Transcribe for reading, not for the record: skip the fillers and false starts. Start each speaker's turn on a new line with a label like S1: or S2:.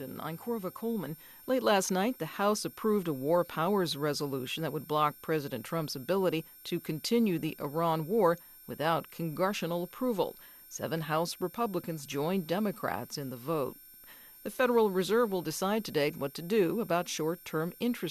S1: Washington. I'm Corva Coleman. Late last night, the House approved a war powers resolution that would block President Trump's ability to continue the Iran war without congressional approval. 7 House Republicans joined Democrats in the vote. The Federal Reserve will decide today what to do about short-term interest